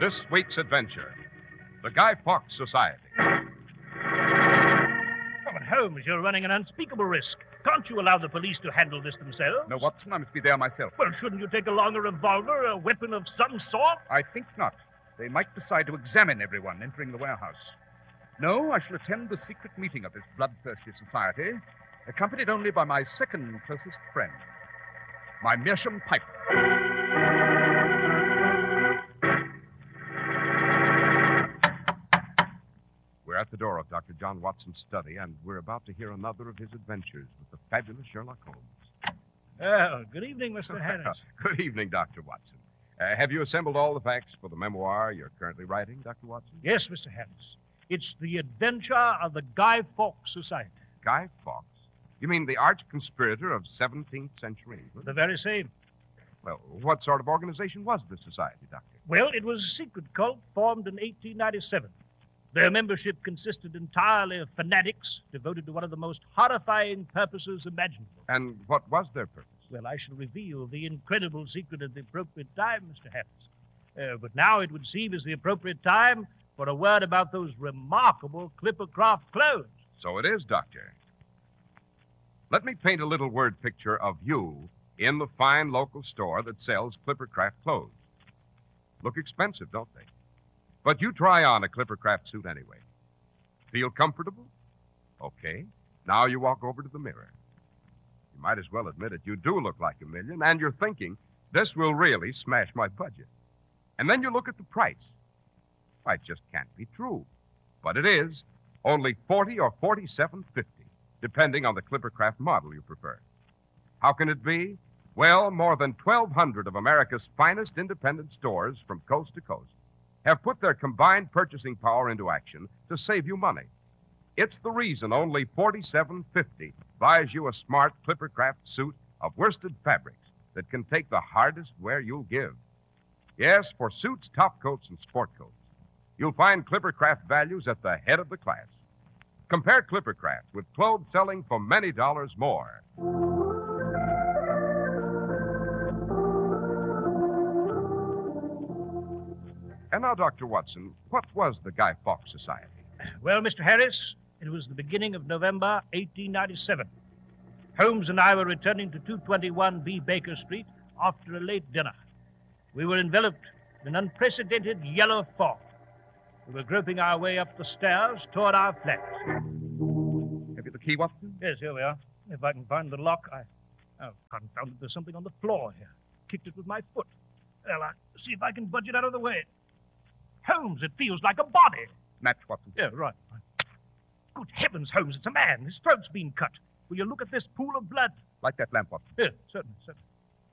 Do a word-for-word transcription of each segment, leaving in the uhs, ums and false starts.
This week's adventure, the Guy Fawkes Society. Oh, but Holmes, you're running an unspeakable risk. Can't you allow the police to handle this themselves? No, Watson, I must be there myself. Well, shouldn't you take along a revolver, a weapon of some sort? I think not. They might decide to examine everyone entering the warehouse. No, I shall attend the secret meeting of this bloodthirsty society, accompanied only by my second closest friend, my Meerschaum Piper. We're at the door of Doctor John Watson's study, and we're about to hear another of his adventures with the fabulous Sherlock Holmes. Oh, good evening, Mister Harris. Good evening, Doctor Watson. Uh, have you assembled all the facts for the memoir you're currently writing, Doctor Watson? Yes, Mister Harris. It's the adventure of the Guy Fawkes Society. Guy Fawkes? You mean the arch conspirator of seventeenth century England? The very same. Well, what sort of organization was this society, Doctor? Well, it was a secret cult formed in eighteen ninety-seven. Their membership consisted entirely of fanatics devoted to one of the most horrifying purposes imaginable. And what was their purpose? Well, I shall reveal the incredible secret at the appropriate time, Mister Harris. Uh, but now it would seem is the appropriate time for a word about those remarkable Clippercraft clothes. So it is, Doctor. Let me paint a little word picture of you in the fine local store that sells Clippercraft clothes. Look expensive, don't they? But you try on a Clippercraft suit anyway. Feel comfortable? Okay. Now you walk over to the mirror. You might as well admit it. You do look like a million, and you're thinking, this will really smash my budget. And then you look at the price. Why, it just can't be true. But it is. Only forty or forty-seven fifty, depending on the Clippercraft model you prefer. How can it be? Well, more than twelve hundred of America's finest independent stores from coast to coast have put their combined purchasing power into action to save you money. It's the reason only forty-seven fifty buys you a smart Clippercraft suit of worsted fabrics that can take the hardest wear you'll give. Yes, for suits, top coats, and sport coats, you'll find Clippercraft values at the head of the class. Compare Clippercraft with clothes selling for many dollars more. And now, Doctor Watson, what was the Guy Fawkes Society? Well, Mister Harris, it was the beginning of November, eighteen ninety-seven. Holmes and I were returning to two twenty-one B Baker Street after a late dinner. We were enveloped in an unprecedented yellow fog. We were groping our way up the stairs toward our flats. Have you the key, Watson? Yes, here we are. If I can find the lock, I... Oh, confound it, there's something on the floor here. Kicked it with my foot. Well, I'll see if I can budge it out of the way. Holmes, it feels like a body. Match, Watson. Yeah, right. Good heavens, Holmes, it's a man. His throat's been cut. Will you look at this pool of blood? Light that lamp, Watson. Yeah, certainly, certainly.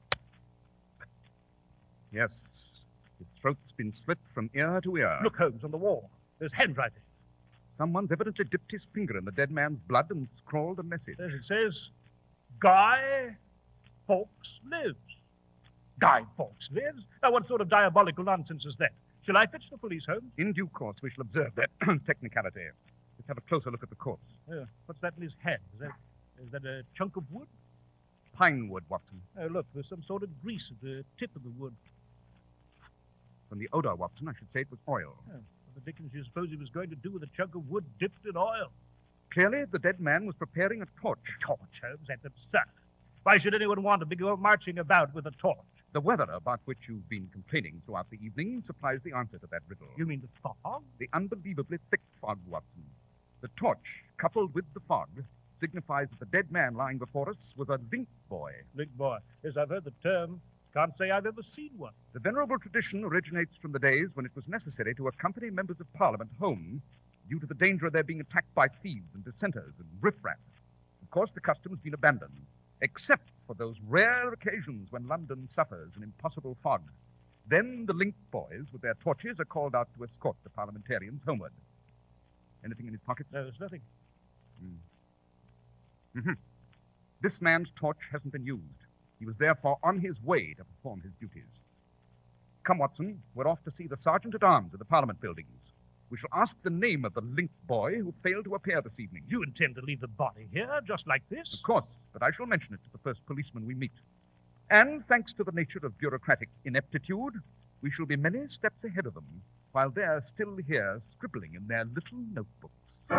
Yes. His throat's been slit from ear to ear. Look, Holmes, on the wall. There's handwriting. Someone's evidently dipped his finger in the dead man's blood and scrawled a message. As it says, Guy Fawkes lives. Guy Fawkes lives? Now, what sort of diabolical nonsense is that? Shall I fetch the police, Holmes? In due course, we shall observe that technicality. Let's have a closer look at the corpse. Uh, what's that in his hand? Is that, is that a chunk of wood? Pine wood, Watson. Oh, look, there's some sort of grease at the tip of the wood. From the odor, Watson, I should say it was oil. Oh, what the dickens do you suppose he was going to do with a chunk of wood dipped in oil? Clearly, the dead man was preparing a torch. A torch, Holmes? That's absurd. Why should anyone want to be go marching about with a torch? The weather about which you've been complaining throughout the evening supplies the answer to that riddle. You mean the fog? The unbelievably thick fog, Watson. The torch, coupled with the fog, signifies that the dead man lying before us was a link boy. Link boy. Yes, I've heard the term. Can't say I've ever seen one. The venerable tradition originates from the days when it was necessary to accompany members of Parliament home due to the danger of their being attacked by thieves and dissenters and riffraff. Of course, the custom has been abandoned, except for those rare occasions when London suffers an impossible fog. Then the link boys, with their torches, are called out to escort the parliamentarians homeward. Anything in his pocket? No, there's nothing. Mm. Mm-hmm. This man's torch hasn't been used. He was therefore on his way to perform his duties. Come, Watson, we're off to see the Sergeant-at-Arms of the Parliament buildings. We shall ask the name of the link boy who failed to appear this evening. You intend to leave the body here, just like this? Of course, but I shall mention it to the first policeman we meet. And thanks to the nature of bureaucratic ineptitude, we shall be many steps ahead of them while they're still here scribbling in their little notebooks.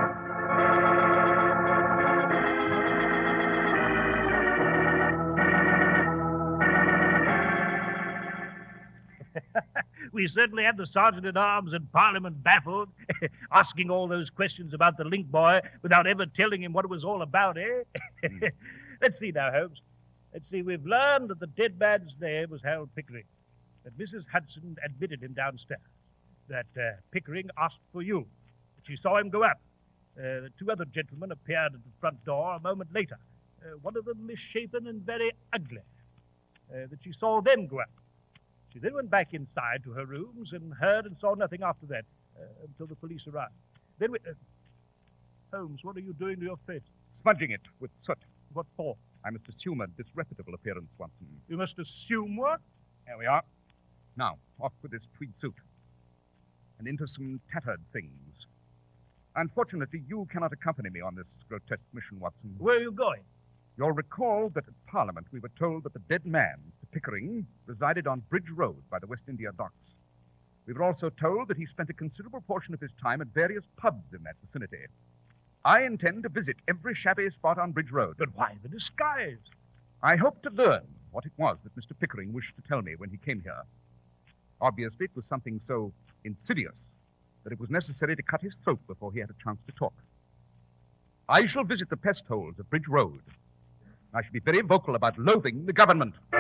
We certainly had the Sergeant-at-Arms and Parliament baffled, asking all those questions about the link boy without ever telling him what it was all about, eh? Mm. Let's see now, Holmes. Let's see, we've learned that the dead man's name was Harold Pickering, that Missus Hudson admitted him downstairs, that uh, Pickering asked for you, that she saw him go up. Uh, the two other gentlemen appeared at the front door a moment later, uh, one of them misshapen and very ugly, uh, that she saw them go up. She then went back inside to her rooms and heard and saw nothing after that uh, until the police arrived. Then we... Uh, Holmes, what are you doing to your face? Smudging it with soot. What for? I must assume a disreputable appearance, Watson. You must assume what? There we are. Now, off with this tweed suit. And into some tattered things. Unfortunately, you cannot accompany me on this grotesque mission, Watson. Where are you going? You'll recall that at Parliament we were told that the dead man, Pickering, resided on Bridge Road by the West India Docks. We were also told that he spent a considerable portion of his time at various pubs in that vicinity. I intend to visit every shabby spot on Bridge Road. But why the disguise? I hope to learn what it was that Mister Pickering wished to tell me when he came here. Obviously, it was something so insidious that it was necessary to cut his throat before he had a chance to talk. I shall visit the pest holes of Bridge Road. I shall be very vocal about loathing the government.